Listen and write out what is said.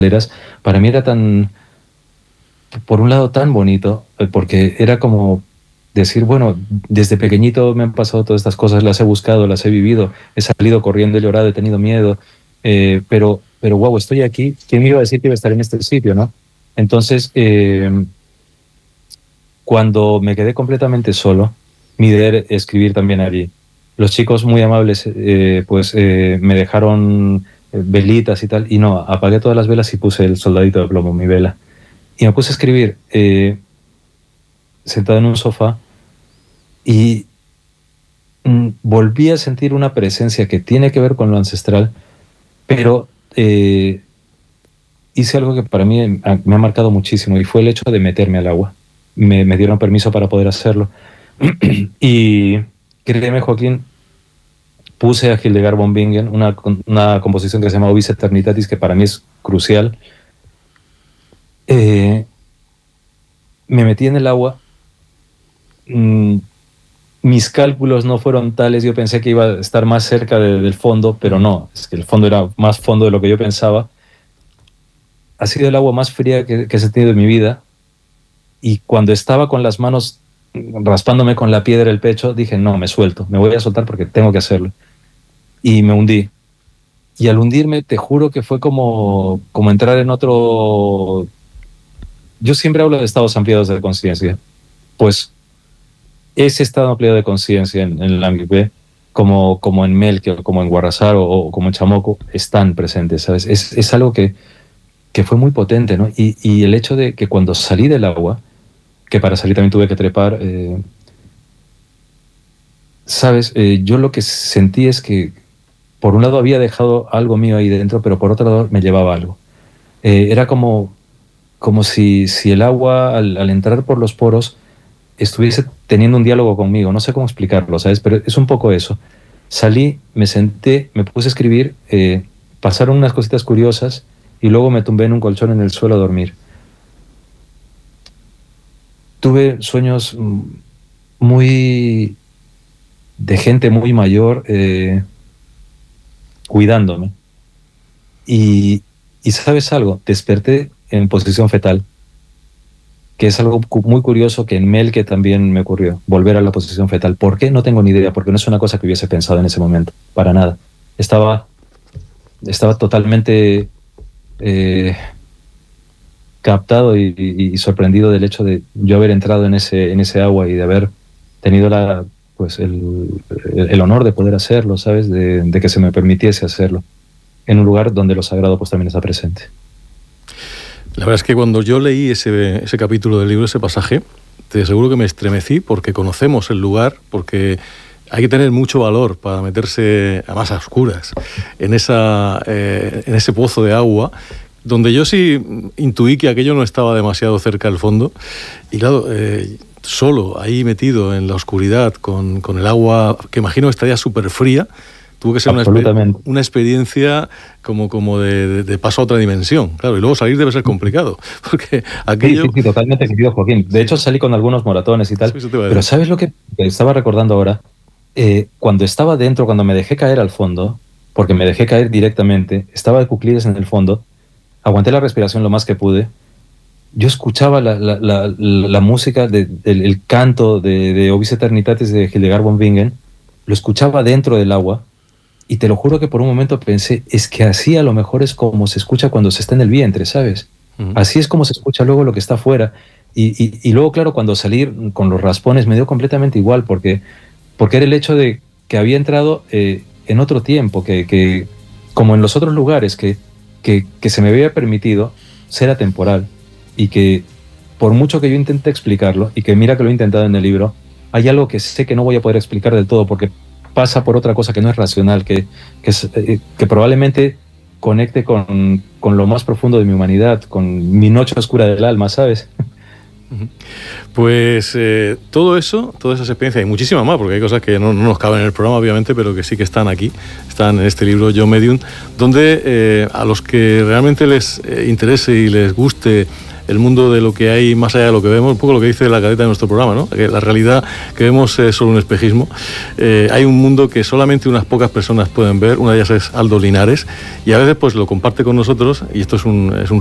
escaleras, para mí era por un lado tan bonito, porque era como decir, bueno, desde pequeñito me han pasado todas estas cosas, las he buscado, las he vivido, he salido corriendo, he llorado, he tenido miedo, pero wow, estoy aquí, ¿quién me iba a decir que iba a estar en este sitio, no? Entonces, cuando me quedé completamente solo, mi idea era escribir también allí. Los chicos muy amables, me dejaron velitas y tal, y no, apagué todas las velas y puse el soldadito de plomo, mi vela. Y me puse a escribir sentado en un sofá y volví a sentir una presencia que tiene que ver con lo ancestral, pero hice algo que para mí me ha marcado muchísimo y fue el hecho de meterme al agua. Me dieron permiso para poder hacerlo. Y créeme, Joaquín, puse a Hildegard von Bingen una composición que se llama Ovis Eternitatis, que para mí es crucial. Me metí en el agua. Mis cálculos no fueron tales, yo pensé que iba a estar más cerca del fondo, pero no, es que el fondo era más fondo de lo que yo pensaba. Ha sido el agua más fría que he sentido en mi vida, y cuando estaba con las manos raspándome con la piedra el pecho, dije, no, me suelto, me voy a soltar porque tengo que hacerlo. Y me hundí. Y al hundirme, te juro que fue como entrar en otro... Yo siempre hablo de estados ampliados de conciencia. Pues ese estado ampliado de conciencia en Langibé, como en Melque, como en Guarrazar o como en Chamoco, están presentes, ¿sabes? Es algo que fue muy potente, ¿no? Y el hecho de que cuando salí del agua, que para salir también tuve que trepar, ¿sabes? Yo lo que sentí es que, por un lado, había dejado algo mío ahí dentro, pero por otro lado me llevaba algo. Era como si el agua, al entrar por los poros, estuviese teniendo un diálogo conmigo. No sé cómo explicarlo, ¿sabes? Pero es un poco eso. Salí, me senté, me puse a escribir, pasaron unas cositas curiosas y luego me tumbé en un colchón en el suelo a dormir. Tuve sueños muy de gente muy mayor cuidándome. Y ¿sabes algo? Desperté en posición fetal, que es algo muy curioso que en Melque también me ocurrió, volver a la posición fetal. ¿Por qué? No tengo ni idea, porque no es una cosa que hubiese pensado en ese momento, para nada. Estaba totalmente captado y sorprendido del hecho de yo haber entrado en ese agua y de haber tenido el honor de poder hacerlo, ¿sabes? De que se me permitiese hacerlo en un lugar donde lo sagrado pues también está presente. La verdad es que cuando yo leí ese capítulo del libro, ese pasaje, te aseguro que me estremecí porque conocemos el lugar, porque hay que tener mucho valor para meterse, además a oscuras, en ese pozo de agua, donde yo sí intuí que aquello no estaba demasiado cerca del fondo. Y claro, solo ahí metido en la oscuridad, con el agua que imagino que estaría súper fría, tuvo que ser una experiencia como de paso a otra dimensión. Claro, y luego salir debe ser complicado, porque aquello... Sí, totalmente sentido, Joaquín. De hecho, salí con algunos moratones y tal. Sí, pero ¿sabes lo que estaba recordando ahora? Cuando estaba dentro, cuando me dejé caer al fondo, porque me dejé caer directamente, estaba de cuclillas en el fondo, aguanté la respiración lo más que pude, yo escuchaba la música, el canto de Ovis Eternitatis de Hildegard von Bingen, lo escuchaba dentro del agua. Y te lo juro que por un momento pensé, es que así a lo mejor es como se escucha cuando se está en el vientre, ¿sabes? Así es como se escucha luego lo que está afuera. Y luego, claro, cuando salí con los raspones me dio completamente igual, porque era el hecho de que había entrado en otro tiempo, que como en los otros lugares, que se me había permitido ser atemporal, y que por mucho que yo intente explicarlo, y que mira que lo he intentado en el libro, hay algo que sé que no voy a poder explicar del todo, porque pasa por otra cosa que no es racional, que probablemente conecte con lo más profundo de mi humanidad, con mi noche oscura del alma, ¿sabes? Pues todo eso, todas esas experiencias y muchísimas más, porque hay cosas que no nos caben en el programa, obviamente, pero que sí que están aquí, están en este libro Yo Medium, donde a los que realmente les interese y les guste el mundo de lo que hay más allá de lo que vemos, un poco lo que dice la cadeta de nuestro programa, ¿no? Que la realidad que vemos es solo un espejismo. Hay un mundo que solamente unas pocas personas pueden ver, una de ellas es Aldo Linares, y a veces pues lo comparte con nosotros, y esto es un